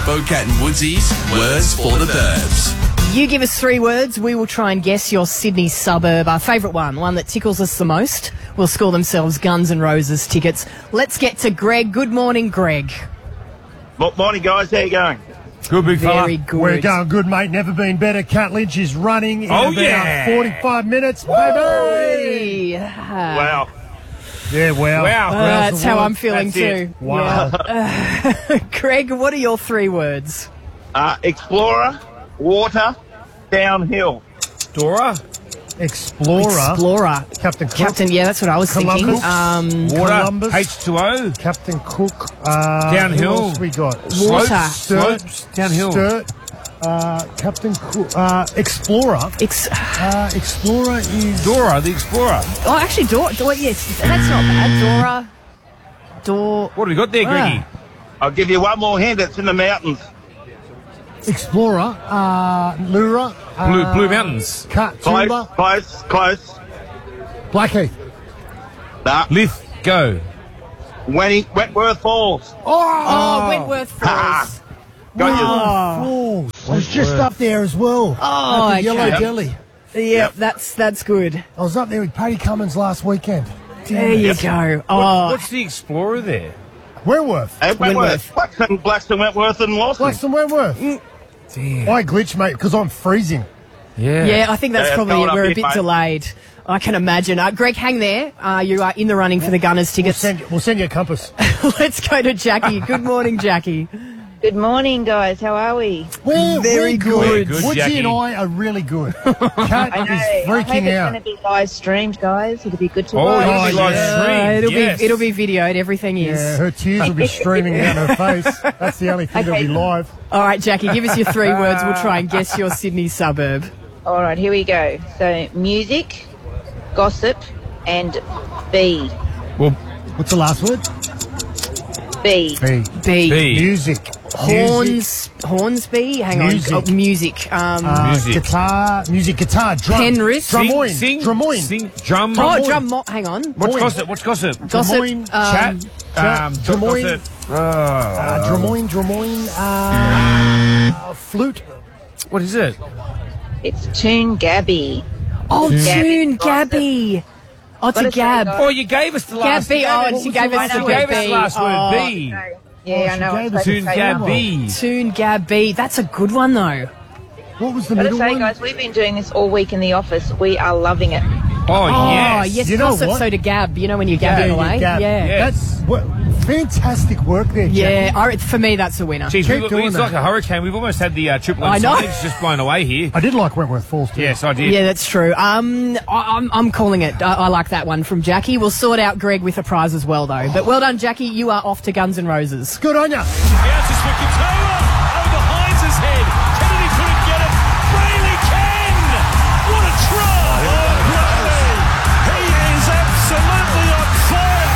Bocat and Woodsy's Words for the Burbs. You give us 3 words, we will try and guess your Sydney suburb. Our favourite one that tickles us the most, will score themselves Guns N' Roses tickets. Let's get to Greg. Good morning, Greg. Morning, guys. How you going? Good, big fella. Very good. We're going good, mate. Never been better. Cat Lynch is running in Oh, about yeah. 45 minutes, baby. Wow. Yeah, wow. Wow. That's how I'm feeling That's too. it. Wow. Yeah. Greg, what are your 3 words? Explorer, water, downhill. Dora. Explorer. Captain Cook. Captain, yeah, that's what I was Columbus. thinking. Water. Columbus. H2O. Captain Cook. Downhill. Who else we got? Water. Slopes. Downhill. Sturt. Captain Cook. Explorer. Explorer is... Dora, the Explorer. Oh, actually, Dora, yes, that's not bad. Dora. What have we got there, Greggy? I'll give you one more hint. It's in the mountains. Explorer. Lura. Blue Mountains. Katoomba. Close. Blackheath. Nah. Lithgow. Wentworth Falls. Oh, Wentworth Falls. Got you. Falls. I was just up there as well. Oh, At the okay. Yellow Yep. Deli. Yeah, that's good. I was up there with Paddy Cummins last weekend. There you go. Oh, What's the Explorer there? Wentworth. Wentworth. Blackstone, Wentworth and Lawson. Blackstone Wentworth. Damn. I glitch, mate, because I'm freezing. yeah, I think that's Yeah, probably going it. up We're a here, bit mate. delayed. I can imagine. Greg, hang there. You are in the running for the Gunners tickets. We'll send you a compass. Let's go to Jackie. Good morning, Jackie. Good morning, guys. How are we? We're Very good. Good, Woodsy Jackie. and I are really good. Cat I know. is I hope freaking it's out. going to be live streamed, guys. It'll be good to Oh, watch. it'll be live yeah. stream. It'll be videoed. Everything is. Yeah, her tears will be streaming down her face. That's the only thing that'll be live. All right, Jackie, give us your 3 words. We'll try and guess your Sydney suburb. All right, here we go. So, music, gossip, and bee. Well, What's the last word? Bee. B. B. B. Music. Hornsby. Hang Music. on. Oh, music. Music. Guitar. Drum. Penrith. Drumoyne. Sing. Drumoyne. Sing. Drum. Hang on. What's gossip? What's gossip? Gossip. Drumoyne. Chat. Drumoyne. Gossip. Drumoyne. Flute. What is it? It's Toon Gabby. Oh, Gabby. Toon Gabby. Oh, it's a Gotta say, Gab. guys. Oh, you gave us the last. Gabby. Oh, and she gave us You the gave us B. the last word. Oh, B. Yeah, I know. she I'm gave us supposed to Toon say that. Gabby. Toon Gabby. That's a good one, though. What was the Gotta middle say, one? guys, we've been doing this all week in the office. We are loving it. Oh, Oh, yes. yes, You know gossip, what? so to Gab. You know when you're gabbing away? Gab. Yeah. Yeah. That's fantastic work there, Jackie. Yeah, for me, that's a winner. Jeez, Keep doing it's that. like a hurricane. We've almost had the triple I M know. signage just blown away here. I did like Wentworth Falls too. Yes, I did. Yeah, that's true. I'm calling it. I like that one from Jackie. We'll sort out Greg with a prize as well, though. But well done, Jackie. You are off to Guns N' Roses. Good on ya. Bounces for Katoa over Hines' head. Kennedy couldn't get it. Brayley can! What a try! Oh, Brayley! He is absolutely on fire!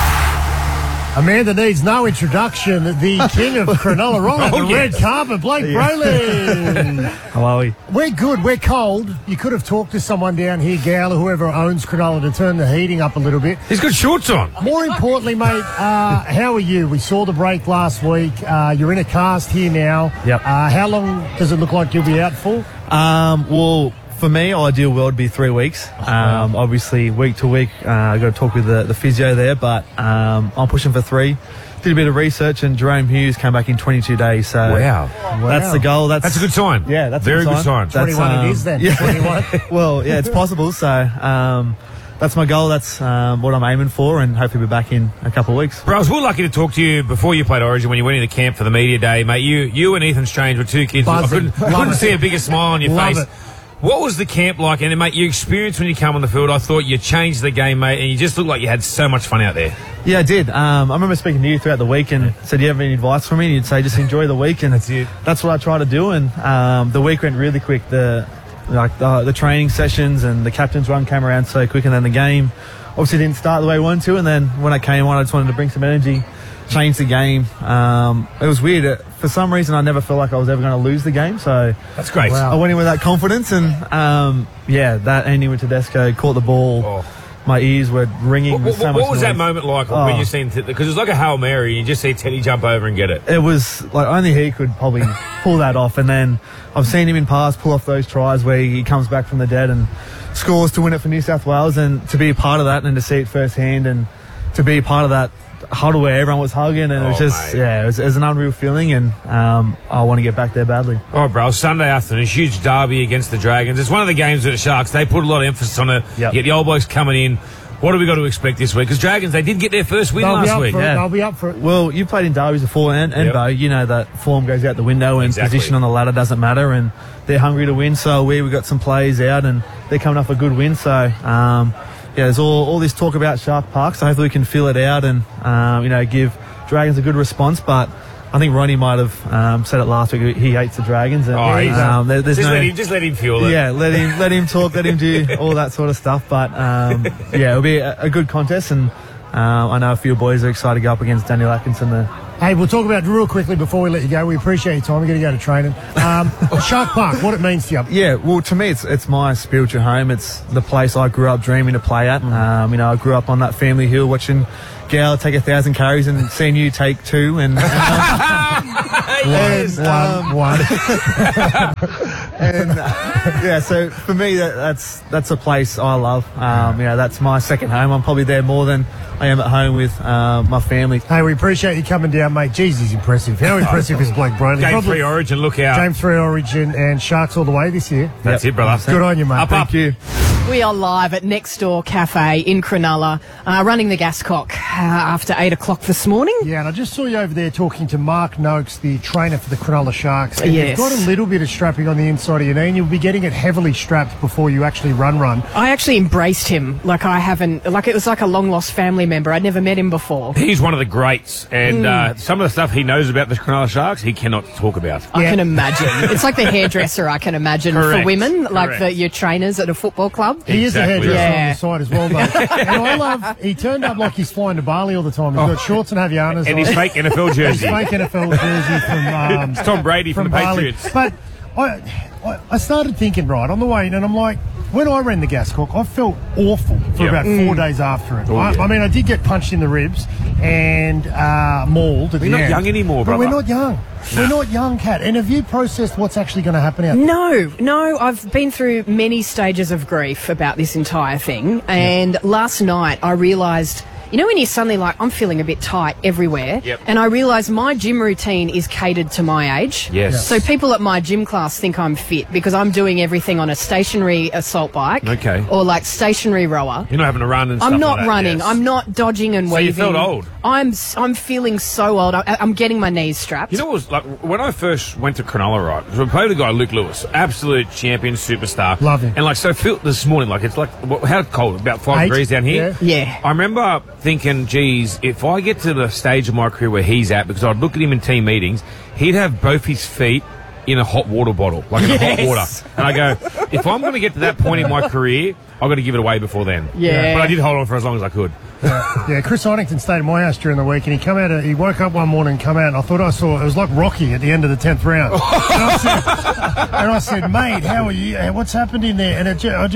Amanda needs no introduction. The king of Cronulla on Oh, the yes. red carpet, Blake Brayley. How are we? We're good. We're cold. You could have talked to someone down here, Gal, or whoever owns Cronulla, to turn the heating up a little bit. He's got shorts on. More importantly, mate, how are you? We saw the break last week. You're in a cast here now. Yep. How long does it look like you'll be out for? Well, for me, ideal world would be 3 weeks. Obviously, week to week, I got to talk with the physio there, but I'm pushing for 3. Did a bit of research, and Jerome Hughes came back in 22 days. So Wow. that's the goal. That's a good sign. Yeah, that's a very good good sign. That's, 21 it is then. Yeah. 21. Well, yeah, it's possible. So that's my goal. That's what I'm aiming for, and hopefully be back in a couple of weeks. Bros, we're lucky to talk to you before you played Origin when you went into camp for the media day, mate. You and Ethan Strange were 2 kids. Buzzing. I couldn't Love see it. a bigger smile on your Love face. it. What was the camp like? And, mate, your experience when you come on the field, I thought you changed the game, mate, and you just looked like you had so much fun out there. Yeah, I did. I remember speaking to you throughout the week and said, "Do you have any advice for me?" And you'd say, "Just enjoy the week." And That's it. That's what I try to do. And the week went really quick. The training sessions and the captain's run came around so quick, and then the game obviously didn't start the way we wanted to. And then when I came on, I just wanted to bring some energy, change the game. It was weird. For some reason, I never felt like I was ever going to lose the game. So That's great. Wow. I went in with that confidence, and that ending with Tedesco, caught the ball. Oh. my ears were ringing with so much What was that noise. moment like when you seen? Because it was like a Hail Mary. You just see Teddy jump over and get it. It was like only he could probably pull that off. And then I've seen him in past pull off those tries where he comes back from the dead and scores to win it for New South Wales. And to be a part of that and to see it firsthand and to be a part of that huddle where everyone was hugging, and it was just, it was an unreal feeling, and I want to get back there badly. All right, bro. Sunday afternoon, huge derby against the Dragons. It's one of the games with the Sharks. They put a lot of emphasis on it. Yep. Get the old blokes coming in. What have we got to expect this week? Because Dragons, they did get their first win last week. They'll be up for it. Well, you played in derbies before, and Bo, you know that form goes out the window and position on the ladder doesn't matter, and they're hungry to win. So we got some plays out, and they're coming off a good win. So there's all this talk about Shark Park, so hopefully we can fill it out and give Dragons a good response. But I think Ronnie might have said it last week. He hates the Dragons. And, just let him fuel it. Yeah, let him talk, let him do all that sort of stuff. But it'll be a good contest, and I know a few boys are excited to go up against Daniel Atkinson there. Hey, we'll talk about real quickly before we let you go. We appreciate your time. We're going to go to training. Shark Park, what it means to you? Yeah, well, to me, it's my spiritual home. It's the place I grew up dreaming to play at. I grew up on that family hill watching Gal take 1,000 carries and seeing you take 2 and One. And so for me, that's a place I love. That's my second home. I'm probably there more than I am at home with my family. Hey, we appreciate you coming down, mate. Jeez, he's impressive. How impressive is Blake Broney? Game 3 Origin, look out. Game 3 Origin and Sharks all the way this year. That's it, brother. Good on you, mate. Thank you. We are live at Next Door Cafe in Cronulla, running the Gascock after 8 o'clock this morning. Yeah, and I just saw you over there talking to Mark Noakes, the trainer for the Cronulla Sharks. And Yes. You've got a little bit of strapping on the inside of your knee, and you'll be getting it heavily strapped before you actually run. I actually embraced him like it was like a long-lost family member. I'd never met him before. He's one of the greats, and some of the stuff he knows about the Cronulla Sharks, he cannot talk about. I can imagine. It's like the hairdresser, I can imagine, for Correct. women, like Correct. your trainers at a football club. He is a hairdresser Yeah. on the side as well, mate. And I love, he turned up like he's flying to Bali all the time. He's got shorts and Havaianas And on. his fake NFL His jersey. fake NFL jersey from It's Tom Brady from the Bali. Patriots. But I started thinking, right, on the way in, and I'm like, when I ran the Gascock, I felt awful for about 4 days after it. I mean, I did get punched in the ribs and mauled at the We're not end. young anymore, But brother. we're not young. We're not young, Kat. And have you processed what's actually going to happen out there? No, I've been through many stages of grief about this entire thing. And last night I realised, you know when you're suddenly like, I'm feeling a bit tight everywhere. Yep. And I realised my gym routine is catered to my age. Yes. So people at my gym class think I'm fit because I'm doing everything on a stationary assault bike. Okay. Or like stationary rower. You're not having to run and stuff I'm not like that, running. yes. I'm not dodging and So you weaving. felt old? I'm feeling so old. I'm getting my knees strapped. You know what was like when I first went to Cronulla, right? So I played a guy, Luke Lewis, absolute champion, superstar. Love him. And like, so feel this morning, like it's like how cold? About 5 8? degrees down here. Yeah. I remember thinking, geez, if I get to the stage of my career where he's at, because I'd look at him in team meetings, he'd have both his feet in a hot water bottle, like in hot water. And I go, if I'm going to get to that point in my career, I've got to give it away before then. Yeah. But I did hold on for as long as I could. Yeah, Chris Onington stayed at my house during the week, and he woke up one morning and come out, and I thought I saw, it was like Rocky at the end of the 10th round. And I said, mate, how are you? What's happened in there? And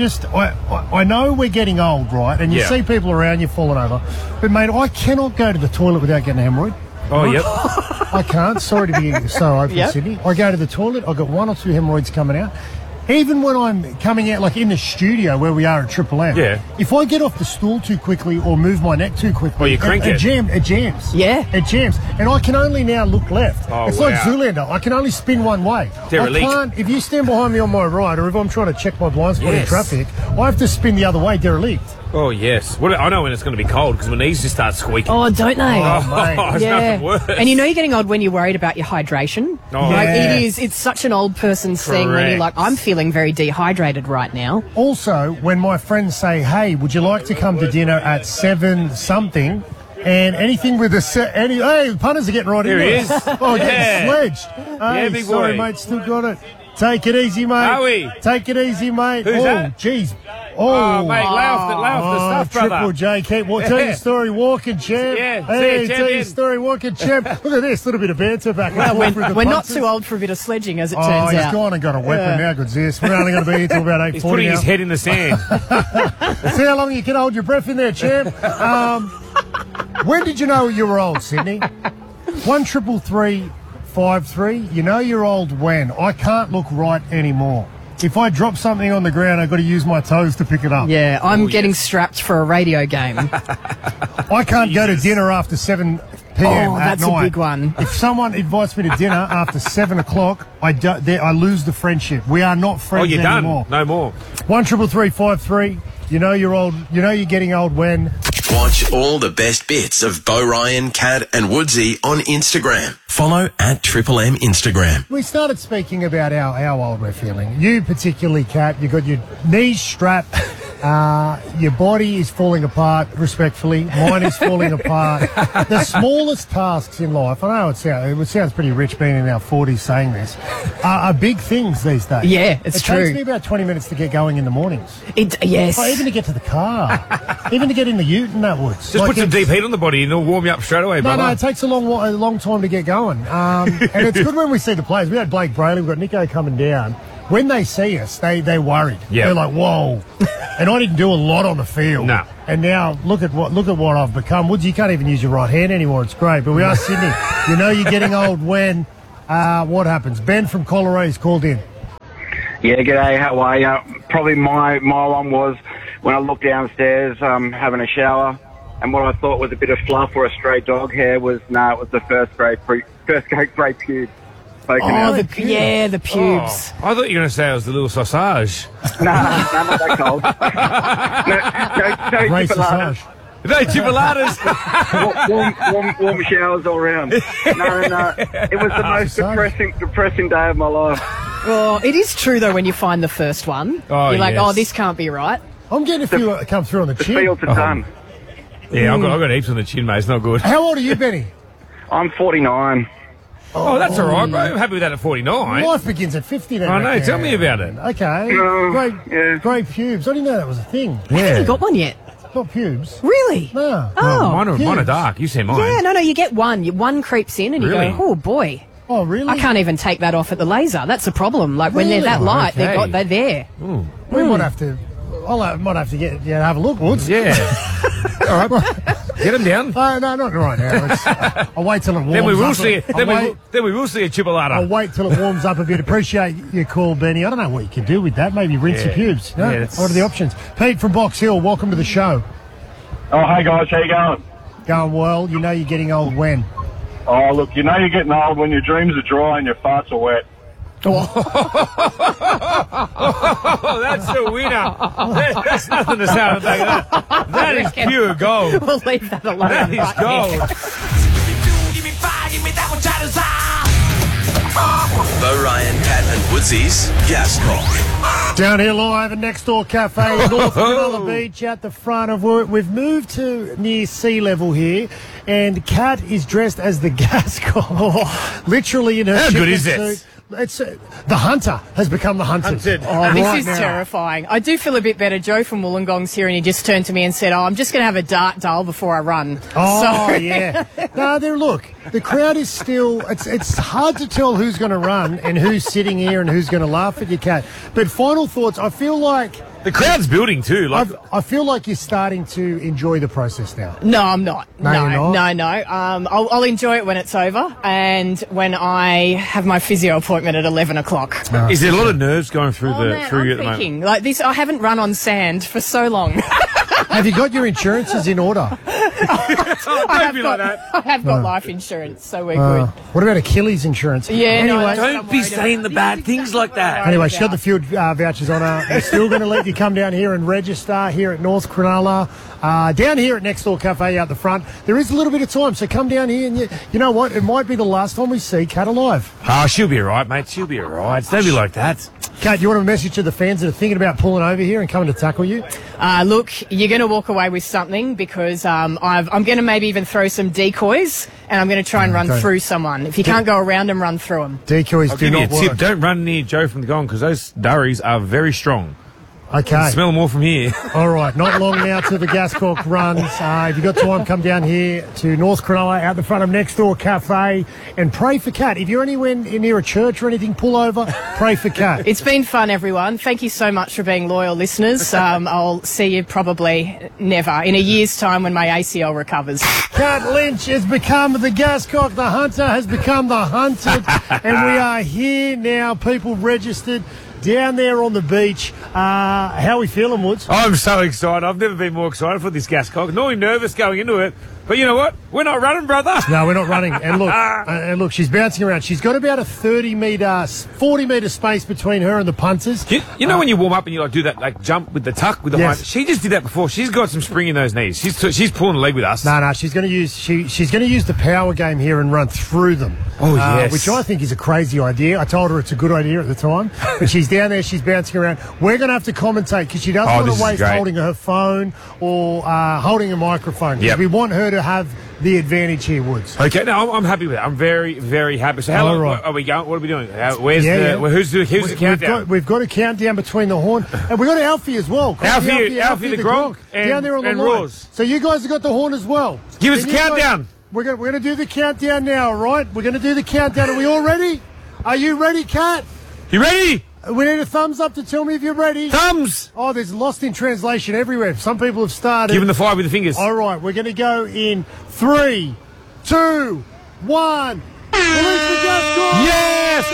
I know we're getting old, right? And you see people around you falling over. But, mate, I cannot go to the toilet without getting a hemorrhoid. Oh, yep. I can't. Sorry to be so open, Sydney. I go to the toilet, I've got 1 or 2 hemorrhoids coming out. Even when I'm coming out, like in the studio where we are at Triple M, if I get off the stool too quickly or move my neck too quickly, Well, you crank it it. jams. Yeah. It jams. And I can only now look left. Oh, it's wow. like Zoolander. I can only spin one way. Derelict. I can't, if you stand behind me on my right, or if I'm trying to check my blind spot in Yes. traffic, I have to spin the other way, derelict. Oh, yes. Well, I know when it's going to be cold because my knees just start squeaking. Oh, don't they? mate. There's nothing worse. And you know you're getting old when you're worried about your hydration. Oh. Like Yeah. it's such an old person's thing when you're like, Correct. I'm feeling very dehydrated right now. Also, when my friends say, hey, would you like to come to dinner at 7 something? And anything with hey, the punters are getting right Here in he there. is. Oh, Yeah. getting sledged. Hey, big sorry, boy. mate, still got it. Take it easy, mate. Are we? Take it easy, mate. Who's that? Jeez. Oh, mate, lay off the stuff, brother. Triple J, tell your story walking, champ. Yeah, hey, see you, tell your champion. story walking, champ. Look at this, little bit of banter back. Well, we're not too old for a bit of sledging, as it turns he's out. gone and got a weapon now, good Zeus. We're only going to be here till about 8:40 He's putting his head in the sand. See how long you can hold your breath in there, champ. When did you know you were old, Sydney? 1-333-53. You know you're old when? I can't look right anymore. If I drop something on the ground, I've got to use my toes to pick it up. Yeah, I'm getting strapped for a radio game. I can't go to dinner after 7 p.m. at that's night. a big one. If someone invites me to dinner after 7 o'clock, I lose the friendship. We are not friends You're anymore. done. No more. 1-333-53. You know you're old. You know you're getting old when. Watch all the best bits of Bo Ryan, Cat and Woodsy on Instagram. Follow at Triple M Instagram. We started speaking about how old we're feeling. You particularly, Kat, you got your knees strapped. Your body is falling apart, respectfully. Mine is falling apart. The smallest tasks in life, I know it sounds pretty rich being in our 40s saying this, are big things these days. Yeah, it's true. It takes me about 20 minutes to get going in the mornings. Yes. Even to get to the car. Even to get in the ute and that woods. Just put some deep heat on the body and it'll warm you up straight away, brother. No, it takes a long time to get going. And it's good when we see the players. We had Blake Brayley, we've got Nico coming down. When they see us, they're worried. Yeah. They're like, whoa. And I didn't do a lot on the field. No. And now look at what I've become. Woods, you can't even use your right hand anymore. It's great. But we are Sydney. You know you're getting old when what happens? Ben from Colorado's called in. Yeah, g'day, how are you? Probably my one was when I looked downstairs having a shower, and what I thought was a bit of fluff or a stray dog hair was, it was the first grade pubes. The pubes. I thought you were going to say it was the little sausage. No, not that cold. no Great chipolatas. sausage. No, chipolatas. warm showers all round. No. It was the most depressing day of my life. Well, it is true, though, when you find the first one. You're like, yes. this can't be right. I'm getting a few come through on the The chin. fields are done. Yeah, I've got heaps on the chin, mate. It's not good. How old are you, Benny? I'm 49. Oh, that's all right, bro. I'm happy with that at 49. Life begins at 50 then. I know. Tell me about it. Okay. Great pubes. I didn't know that was a thing. I haven't got one yet. Not pubes. Really? No. Oh. Mine are dark. You see mine. Yeah, no, you get one. One creeps in and you Really? go, oh, boy. Oh, really? I can't even take that off at the laser. That's the problem. Like, when they're that light, Okay. they're there. We might have to. Might have to have a look, Woods. Yeah. All right. Get them down. No, not right now. I'll wait till it warms Then we will up. see. Then we will see a chipolata. I'll wait till it warms up a bit. Appreciate your call, Benny. I don't know what you can do with that. Maybe rinse your pubes. No? Yeah, What are the options? Pete from Box Hill, welcome to the show. Oh, hey guys, how you going? Going well. You know you're getting old when? Oh, look, you know you're getting old when your dreams are dry and your farts are wet. Oh, that's a winner. There's nothing to say on the back of that. That is pure gold. We'll leave that alone. That is right gold. there. Bo Ryan, Cat and Woodsy's Gas Talk. Down here live at Next Door Cafe in North Cronulla Beach at the front of work. We've moved to near sea level here, and Kat is dressed as the gas guy, literally in her How good chicken is this? suit. It's the hunter has become the hunted. Oh, this right is now. terrifying. I do feel a bit better. Joe from Wollongong's here, and he just turned to me and said, I'm just going to have a dart dull before I run. Oh, So- yeah. No, look, the crowd is still, it's hard to tell who's going to run and who's sitting here and who's going to laugh at your cat. But final thoughts, I feel like The crowd's building too. Like, I feel like you're starting to enjoy the process now. No, I'm not. No, you're not? No. I'll enjoy it when it's over and when I have my physio appointment at 11 o'clock. is there a lot of nerves going through Oh, man, through you I'm at the moment? thinking, like this, I haven't run on sand for so long. Have you got your insurances in order? Don't be like that. I have got life insurance, so we're good. What about Achilles insurance? Yeah, no, Anyway, that's what I'm Don't be worried saying the bad things like that. Anyway, she's got the fuel vouchers on her. We're still going to let you come down here and register here at North Cronulla. Down here at Next Door Cafe out the front. There is a little bit of time, so come down here and you know what? It might be the last time we see Kat alive. Oh, she'll be all right, mate. She'll be all right. Don't be like that. Kat, you want a message to the fans that are thinking about pulling over here and coming to tackle you? Look, you're going to walk away with something because I'm going to maybe even throw some decoys and I'm going to try and run through someone. If you can't go around them, run through them. Decoys I'll do give you not a work. tip. Don't run near Joe from the Gong because those durries are very strong. Okay. Smell them all from here. All right, not long now to the Gascock runs. If you've got time, come down here to North Cronulla out the front of Next Door Cafe and pray for Kat. If you're anywhere near a church or anything, pull over, pray for Kat. It's been fun, everyone. Thank you so much for being loyal listeners. I'll see you probably never, in a year's time when my ACL recovers. Kat Lynch has become the Gascock. The hunter has become the hunted. And we are here now, people registered. Down there on the beach. How are we feeling, Woods? I'm so excited. I've never been more excited for this Gascock. Normally nervous going into it. But you know what? We're not running, brother. No, we're not running. And look, she's bouncing around. She's got about a 40-metre space between her and the punters. You know when you warm up and you do that jump with the tuck with the Yes. hind? She just did that before. She's got some spring in those knees. She's pulling a leg with us. No, she's going to use the power game here and run through them. Oh, yes. Which I think is a crazy idea. I told her it's a good idea at the time, but she's down there. She's bouncing around. We're going to have to commentate because she doesn't want to waste holding her phone or holding a microphone. Yep. We want her to have the advantage here, Woods. Okay, no, I'm happy with it. I'm very, very happy. So how long are we going? What are we doing? Who's the countdown? We've got a countdown between the horn, and we've got Alfie as well. Alfie the Gronk, down there on the line. Roars. So you guys have got the horn as well. Give us a countdown. We're going to do the countdown now, all right? We're going to do the countdown. Are we all ready? Are you ready, Kat? You ready? We need a thumbs up to tell me if you're ready. Thumbs! Oh, there's lost in translation everywhere. Some people have started. Give them the 5 with the fingers. All right, we're going to go in 3, 2, 1. Release the Gascock! Yes!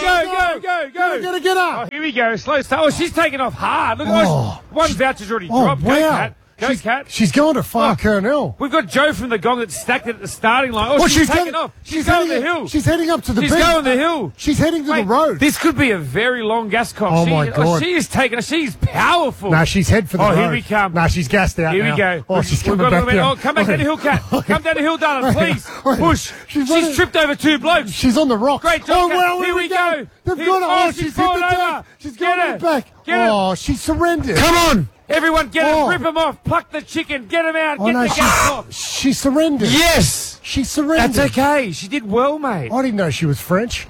Go! Get her! Oh, here we go. Slow start. Oh, she's taking off hard. Look, one voucher's already dropped. Wow. Go, Kat. Go, Kat. She's going to Farm Colonel. We've got Joe from the Gong that's stacked it at the starting line. Oh, she's taking off. She's going the hill. She's heading up to the beach. She's going the hill. She's heading to the road. This could be a very long Gascock. Oh, my God. She is taking it. She's powerful. No, she's head for the road. Oh, here we come. No, she's gassed out Here now. we go. Oh, she's coming back down. Oh, come back down the hill, Kat. Come down the hill, darling, please. Push. She's tripped over 2 blokes. She's on the rock. Great job, Kat. Well, Here we go. They've got her. Oh, she's hit the deck. She's going back. Oh, she surrendered. Come on. Everyone get him, rip him off, pluck the chicken, get him out, get the gas off. She surrendered. Yes! She surrendered. That's okay. She did well, mate. I didn't know she was French.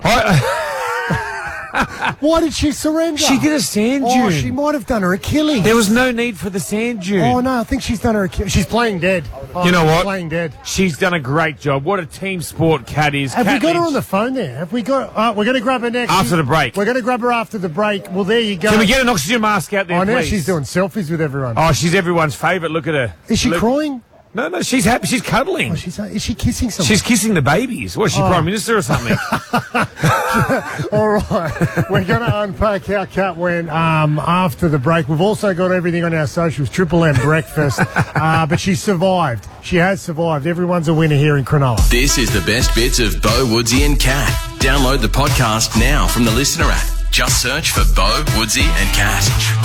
Why did she surrender? She did a sand dune. Oh, she might have done her Achilles. There was no need for the sand dune. Oh, no, I think she's done her Achilles. She's playing dead. Oh, you know what? Playing dead. She's done a great job. What a team sport Kat is. Have we got her on the phone there? Have we got... we're going to grab her next. After the break. We're going to grab her after the break. Well, there you go. Can we get an oxygen mask out there, now please? she's doing selfies with everyone. Oh, she's everyone's favourite. Look at her. Is she crying? No, she's happy. She's cuddling. Oh, is she kissing someone? She's kissing the babies. What, is she Prime Minister or something? All right. We're going to unpack how Kat went after the break. We've also got everything on our socials, Triple M Breakfast. But she survived. She has survived. Everyone's a winner here in Cronulla. This is the best bits of Bo, Woodsy and Kat. Download the podcast now from the Listener app. Just search for Bo, Woodsy and Kat.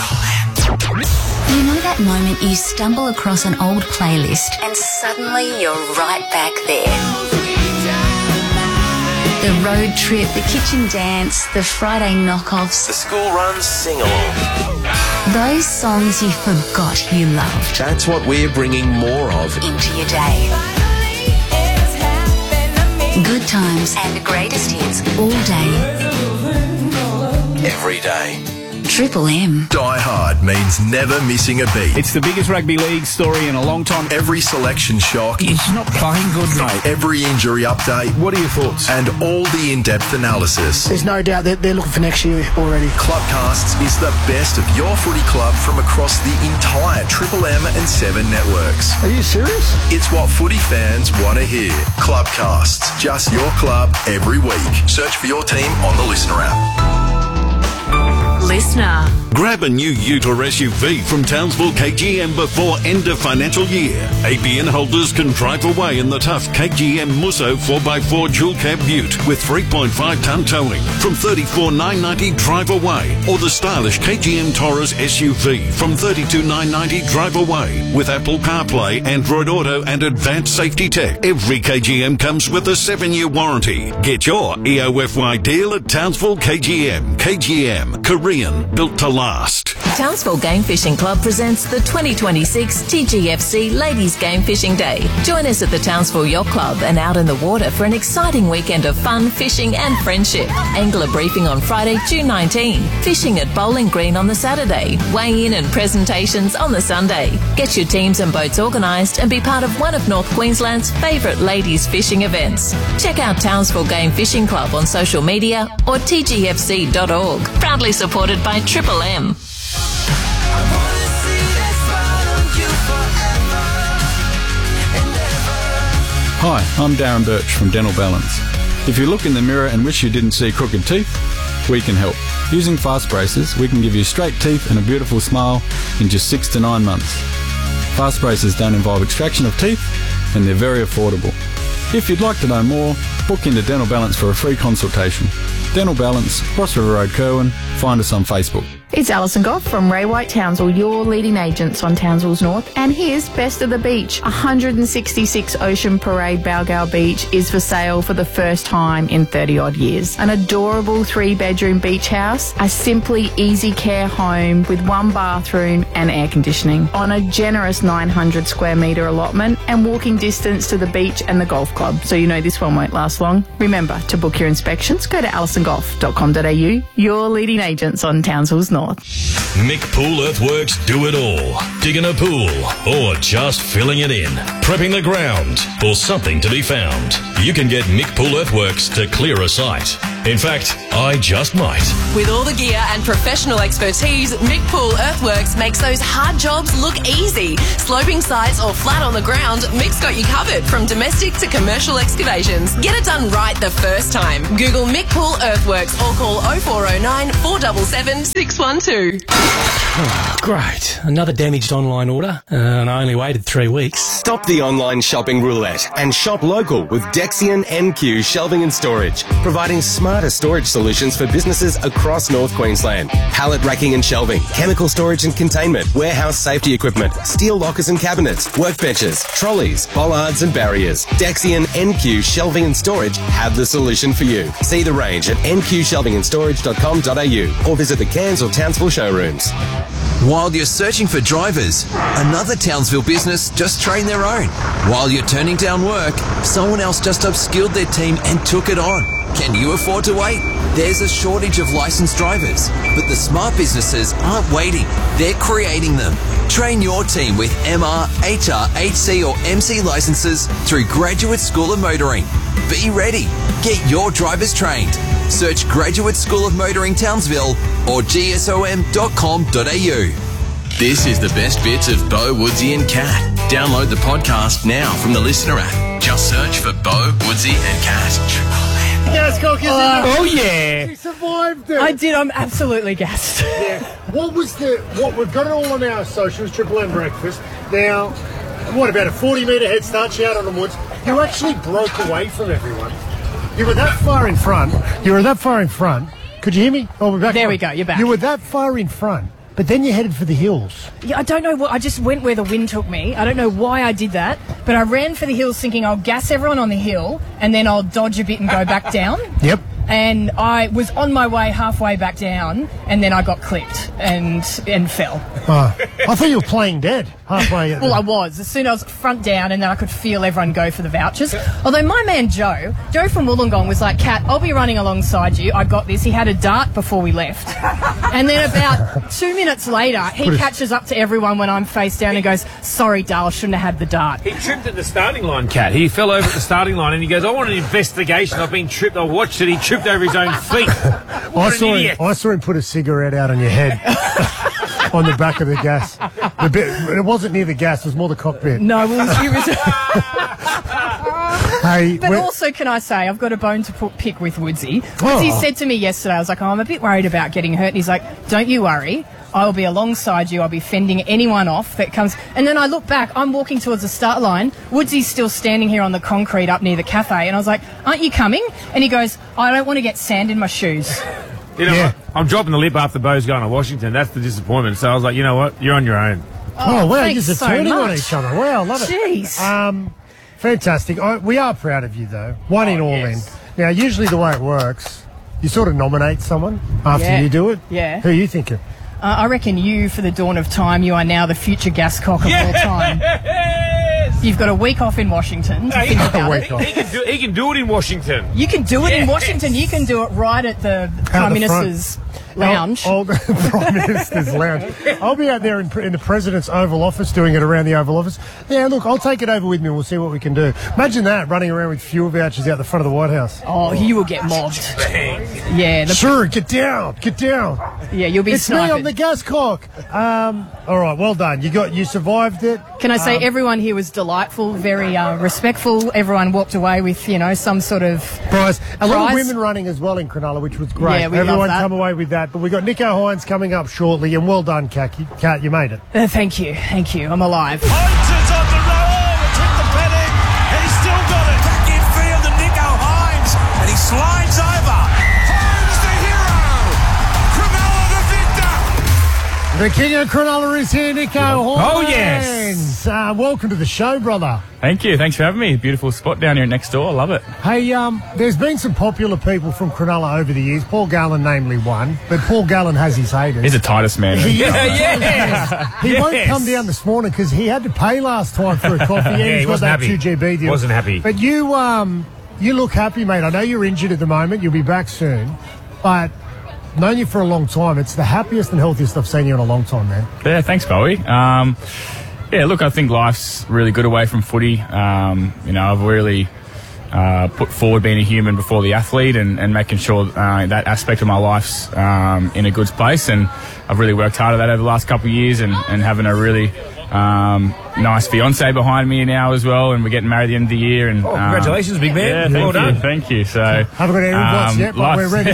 You know that moment you stumble across an old playlist and suddenly you're right back there. The road trip, the kitchen dance, the Friday knockoffs. The school runs sing-along. Those songs you forgot you loved. That's what we're bringing more of into your day. Good times and the greatest hits all day. Every day. Triple M. Die Hard means never missing a beat. It's the biggest rugby league story in a long time. Every selection shock. It's not playing good, mate. Every injury update. What are your thoughts? And all the in-depth analysis. There's no doubt that they're looking for next year already. Clubcasts is the best of your footy club from across the entire Triple M and 7 networks. Are you serious? It's what footy fans want to hear. Clubcasts. Just your club every week. Search for your team on the Listener app. Listener. Grab a new ute or SUV from Townsville KGM before end of financial year. APN holders can drive away in the tough KGM Musso 4x4 dual cab ute with 3.5 tonne towing from $34,990 drive away, or the stylish KGM Taurus SUV from $32,990 drive away with Apple CarPlay, Android Auto and advanced safety tech. Every KGM comes with a 7-year warranty. Get your EOFY deal at Townsville KGM. KGM, Korean Caribbean, built to last. Townsville Game Fishing Club presents the 2026 TGFC Ladies Game Fishing Day. Join us at the Townsville Yacht Club and out in the water for an exciting weekend of fun, fishing and friendship. Angler briefing on Friday, June 19. Fishing at Bowling Green on the Saturday. Weigh-in and presentations on the Sunday. Get your teams and boats organised and be part of one of North Queensland's favourite ladies fishing events. Check out Townsville Game Fishing Club on social media or tgfc.org. Proudly supported by Triple M. Hi, I'm Darren Birch from Dental Balance. If you look in the mirror and wish you didn't see crooked teeth, we can help. Using Fast Braces, we can give you straight teeth and a beautiful smile in just 6 to 9 months. Fast Braces don't involve extraction of teeth and they're very affordable. If you'd like to know more, book into Dental Balance for a free consultation. Dental Balance, Cross River Road, Kerwin. Find us on Facebook. It's Alison Goff from Ray White Townsville, your leading agents on Townsville's North. And here's Best of the Beach. 166 Ocean Parade Balgowlah Beach is for sale for the first time in 30-odd years. An adorable 3-bedroom beach house, a simply easy care home with 1 bathroom and air conditioning on a generous 900 square metre allotment and walking distance to the beach and the golf club. So you know this one won't last long. Remember, to book your inspections, go to alisongolf.com.au, your leading agents on Townsville's North. Mick Pool Earthworks do it all. Digging a pool or just filling it in. Prepping the ground or something to be found. You can get Mick Pool Earthworks to clear a site. In fact, I just might. With all the gear and professional expertise, Mick Pool Earthworks makes those hard jobs look easy. Sloping sites or flat on the ground, Mick's got you covered from domestic to commercial excavations. Get it done right the first time. Google Mick Pool Earthworks or call 0409 477 612. Oh, great. Another damaged online order, and I only waited 3 weeks. Stop the online shopping roulette and shop local with Dexian NQ Shelving and Storage, providing smarter storage solutions for businesses across North Queensland. Pallet racking and shelving, chemical storage and containment, warehouse safety equipment, steel lockers and cabinets, workbenches, trolleys, bollards and barriers. Dexian NQ Shelving and Storage have the solution for you. See the range at nqshelvingandStorage.com.au or visit the Cairns or Townsville showrooms. While you're searching for drivers, another Townsville business just trained their own. While you're turning down work, someone else just upskilled their team and took it on. Can you afford to wait? There's a shortage of licensed drivers, but the smart businesses aren't waiting. They're creating them. Train your team with MR, HR, HC or MC licenses through Graduate School of Motoring. Be ready. Get your drivers trained. Search Graduate School of Motoring Townsville or gsom.com.au. This is the best bits of Bo, Woodsy and Cat. Download the podcast now from the Listener app. Just search for Bo, Woodsy and Cat. Oh yeah. She survived it. I did. I'm absolutely gassed. Yeah. What we've got it all on our socials, Triple M Breakfast. Now, what about a 40-metre head start? She out on the woods. You actually broke away from everyone. You were that far in front. Could you hear me? Oh, we're back. There we go. You're back. You were that far in front, but then you headed for the hills. Yeah, I don't know what. I just went where the wind took me. I don't know why I did that, but I ran for the hills thinking I'll gas everyone on the hill and then I'll dodge a bit and go back down. Yep. And I was on my way halfway back down, and then I got clipped and fell. I thought you were playing dead halfway. Well, I was. As soon as I was front down, and then I could feel everyone go for the vouchers. Although my man Joe from Wollongong was like, Kat, I'll be running alongside you. I got this. He had a dart before we left. And then about 2 minutes later, he catches up to everyone when I'm face down and goes, sorry, Dale, shouldn't have had the dart. He tripped at the starting line, Kat. He fell over at the starting line and he goes, I want an investigation. I've been tripped. I watched it. He tripped over his own feet. I saw him put a cigarette out on your head on the back of the gas. It wasn't near the gas, it was more the cockpit. No, it was Hey, but also, can I say, I've got a bone to pick with Woodsy. Woodsy said to me yesterday, I was like, I'm a bit worried about getting hurt. And he's like, don't you worry. I'll be alongside you. I'll be fending anyone off that comes. And then I look back. I'm walking towards the start line. Woodsy's still standing here on the concrete up near the cafe. And I was like, aren't you coming? And he goes, I don't want to get sand in my shoes. You know, I'm dropping the lip after Bo's going to Washington. That's the disappointment. So I was like, you know what? You're on your own. Oh wow, you're just so turning on much. each other. Wow, love it. Jeez. Fantastic. We are proud of you, though. One in, all in. Now, usually the way it works, you sort of nominate someone after you do it. Yeah. Who are you thinking? I reckon you, for the dawn of time, you are now the future Gascock of all time. You've got a week off in Washington to think about it. He can do it in Washington. You can do it in Washington. You can do it right at the Prime Minister's lounge. Prime Minister's lounge. I'll be out there in the President's Oval Office doing it around the Oval Office. Yeah, look, I'll take it over with me and we'll see what we can do. Imagine that, running around with fuel vouchers out the front of the White House. Oh, you will get mobbed. Yeah. Sure, get down. Yeah, you'll be sniped. It's me, I'm the Gascock. All right, well done. You survived it. Can I say everyone here was delightful, very respectful. Everyone walked away with, some sort of prize. A lot of women running as well in Cronulla, which was great. Yeah, we Everyone love that. come away with that. But we got Nico Hines coming up shortly, and well done, Kat. You made it. Thank you. I'm alive. Hines is on the roll. It's hit the padding. He's still got it. Back in field to Nico Hines, and he slides over. Hines the hero. Cronulla the victor. The king of Cronulla is here, Nico Hines. Oh, yes. Welcome to the show, brother. Thank you. Thanks for having me. Beautiful spot down here next door. I love it. Hey, there's been some popular people from Cronulla over the years. Paul Gallen, namely one. But Paul Gallen has his haters. He's the tightest man. He won't come down this morning because he had to pay last time for a coffee. He he's got wasn't that happy. 2GB deal. Wasn't happy. But you look happy, mate. I know you're injured at the moment. You'll be back soon. But known you for a long time. It's the happiest and healthiest I've seen you in a long time, man. Yeah, thanks, Bowie. Yeah, look, I think life's really good away from footy. I've really put forward being a human before the athlete and making sure that aspect of my life's in a good place. And I've really worked hard at that over the last couple of years and having a really nice fiance behind me now as well. And we're getting married at the end of the year. And congratulations, big man. Yeah, well done. Thank you. So haven't got any blots yet, but we're ready.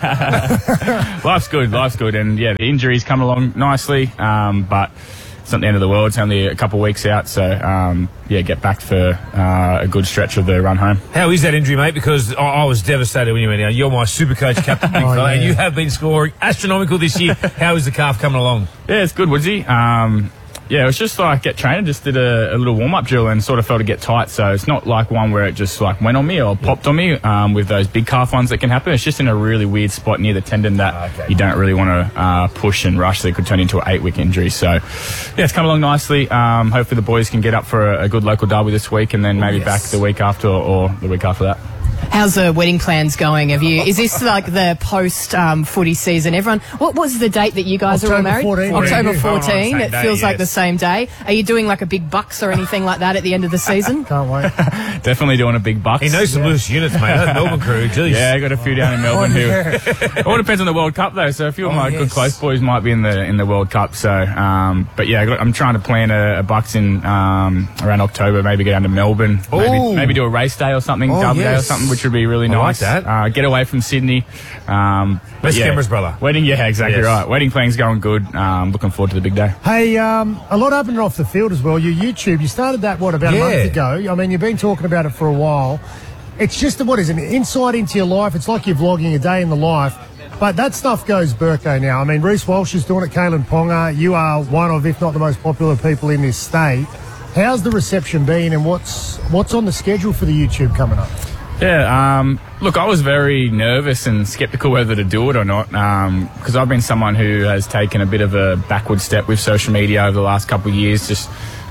Life's good. And yeah, the injury's come along nicely, but it's not the end of the world. It's only a couple of weeks out, so get back for a good stretch of the run home. How is that injury, mate? Because I was devastated when you went out. You're my super coach captain, big fella, and you have been scoring astronomical this year. How is the calf coming along? Yeah, it's good, Woodsy. It was just like get trained. Just did a little warm-up drill and sort of felt it get tight. So it's not like one where it just like went on me or popped on me with those big calf ones that can happen. It's just in a really weird spot near the tendon that you don't really want to push and rush. So it could turn into an 8-week injury. So yeah, it's come along nicely. Hopefully the boys can get up for a good local derby this week and then maybe back the week after or the week after that. How's the wedding plans going? Is this like the post footy season? Everyone, what was the date that you guys are all married? 14. October 14. It feels like yes. the same day. Are you doing like a big bucks or anything like that at the end of the season? Can't wait. Definitely doing a big bucks. He knows some loose units, mate. That Melbourne crew, geez. Yeah, I got a few down in Melbourne who. It all depends on the World Cup though. So a few of my good close boys might be in the World Cup. So, but yeah, I'm trying to plan a bucks in around October. Maybe go down to Melbourne. Maybe do a race day or something, Derby day or something, which would be really nice. That. Get away from Sydney. Best cameras, brother. Wedding, yeah, exactly right. Wedding planning's going good. Looking forward to the big day. Hey, a lot happening off the field as well. Your YouTube, you started that, about a month ago? I mean, you've been talking about it for a while. It's just, an insight into your life. It's like you're vlogging a day in the life. But that stuff goes Burko now. I mean, Reece Walsh is doing it, Kalen Ponga. You are one of, if not the most popular people in this state. How's the reception been and what's on the schedule for the YouTube coming up? Yeah, look, I was very nervous and sceptical whether to do it or not, because I've been someone who has taken a bit of a backward step with social media over the last couple of years. Just,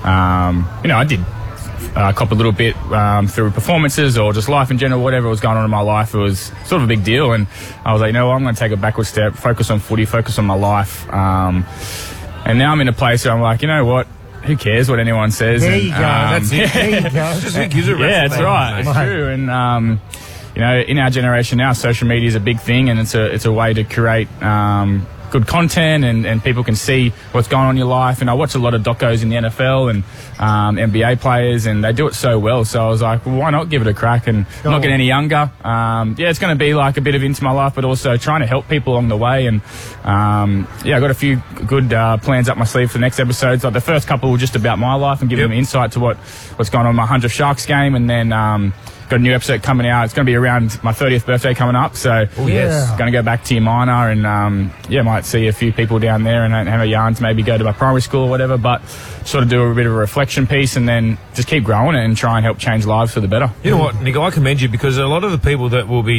I did cop a little bit through performances or just life in general, whatever was going on in my life. It was sort of a big deal, and I was like, I'm going to take a backward step, focus on footy, focus on my life, and now I'm in a place where I'm like, you know what? Who cares what anyone says? There you go. That's it. There you go. Yeah, it's right. It's true. And in our generation now, social media is a big thing, and it's a way to create good content, and people can see what's going on in your life. And I watch a lot of docos in the NFL and NBA players, and they do it so well. So I was like, well, why not give it a crack? And I'm not getting any younger. It's going to be like a bit of into my life, but also trying to help people along the way. And I got a few good plans up my sleeve for the next episodes. Like the first couple were just about my life and giving them insight to what's going on in my 100th Sharks game, and then got a new episode coming out. It's going to be around my 30th birthday coming up, so going to go back to Yamina and might see a few people down there and have a yarn to maybe go to my primary school or whatever, but sort of do a bit of a reflection piece and then just keep growing it and try and help change lives for the better. You know what, Nico, I commend you because a lot of the people that will be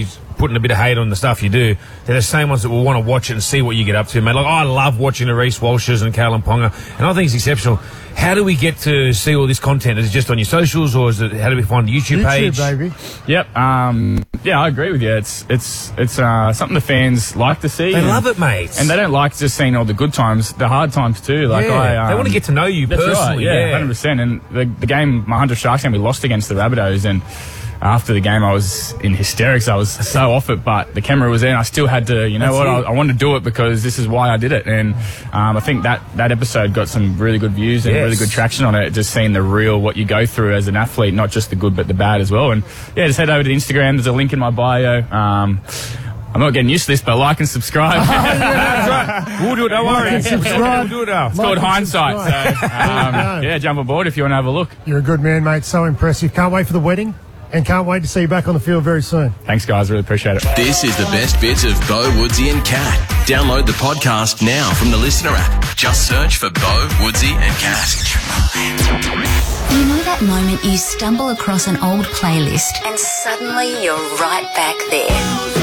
putting a bit of hate on the stuff you do, they're the same ones that will want to watch it and see what you get up to, mate. Like, I love watching the Reece Walshes and Kalen Ponga, and I think it's exceptional. How do we get to see all this content? Is it just on your socials, or is it, how do we find the YouTube page? baby. Yep. Yeah, I agree with you. It's something the fans like to see. They love it, mate. And they don't like just seeing all the good times, the hard times too. Like they want to get to know you personally. Right, yeah, 100%. And the game, my Hunter Sharks game, we lost against the Rabbitohs, and after the game I was in hysterics. I was so off it, but the camera was there and I still had to, I wanted to do it because this is why I did it. And I think that episode got some really good views and really good traction on it, just seeing the real, what you go through as an athlete, not just the good but the bad as well. And yeah, just head over to Instagram, there's a link in my bio. I'm not getting used to this, but like and subscribe. That's right. We'll do it, don't worry. Subscribe. We'll do it now. It's called Hindsight. So, yeah, jump aboard if you want to have a look. You're a good man, mate. So impressive. Can't wait for the wedding. And can't wait to see you back on the field very soon. Thanks, guys. Really appreciate it. This is the best bits of Bo, Woodsy and Cat. Download the podcast now from the Listener app. Just search for Bo, Woodsy and Cat. You know that moment you stumble across an old playlist and suddenly you're right back there?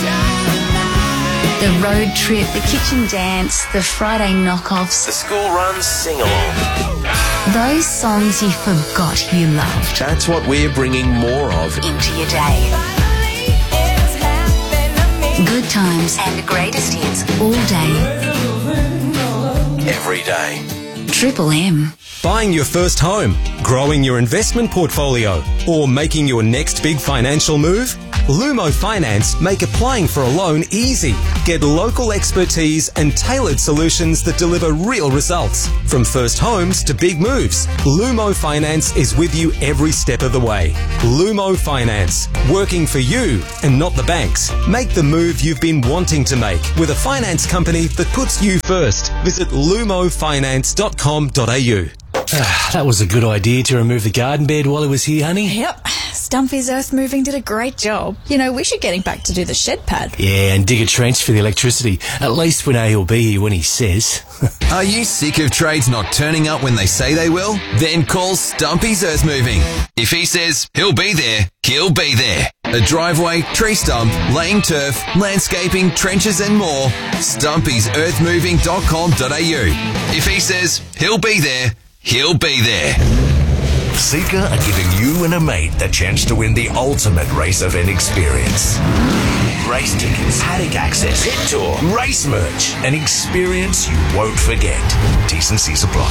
The road trip, the kitchen dance, the Friday knockoffs. The school runs, sing-along. Those songs you forgot you loved. That's what we're bringing more of into your day. Good times and greatest hits all day. every day. Triple M. Buying your first home, growing your investment portfolio, or making your next big financial move? Lumo Finance make applying for a loan easy. Get local expertise and tailored solutions that deliver real results. From first homes to big moves, Lumo Finance is with you every step of the way. Lumo Finance, working for you and not the banks. Make the move you've been wanting to make with a finance company that puts you first. Visit lumofinance.com.au. That was a good idea to remove the garden bed while he was here, honey. Yep. Stumpy's earth moving did a great job. You know, we should get him back to do the shed pad. Yeah, and dig a trench for the electricity. At least we know he'll be here when he says. Are you sick of trades not turning up when they say they will? Then call Stumpy's Earth Moving. If he says he'll be there, he'll be there. A driveway, tree stump, laying turf, landscaping, trenches and more. Stumpy'sEarthMoving.com.au. If he says he'll be there, he'll be there. Seeker are giving you and a mate the chance to win the ultimate race event experience. Race tickets, paddock access, pit tour, race merch, an experience you won't forget. Decency supply.